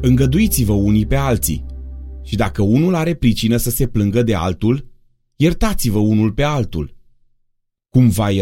Îngăduiți-vă unii pe alții și dacă unul are pricină să se plângă de altul, iertați-vă unul pe altul. Cum v-a